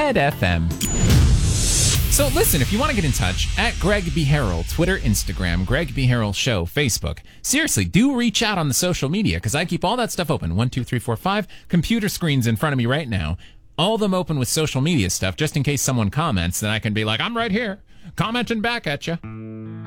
Red FM. So listen, if you want to get in touch, at Greg B. Harrell, Twitter, Instagram, Greg B. Harrell Show, Facebook. Seriously, do reach out on the social media, because I keep all that stuff open. 1, 2, 3, 4, 5 computer screens in front of me right now. All of them open with social media stuff, just in case someone comments, then I can be like, I'm right here, commenting back at you.